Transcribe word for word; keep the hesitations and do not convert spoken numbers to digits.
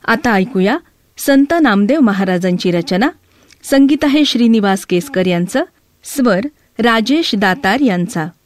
आता ऐकूया संत नामदेव महाराजांची रचना. संगीत आहे श्रीनिवास केसकर यांचं, स्वर राजेश दातार यांचा.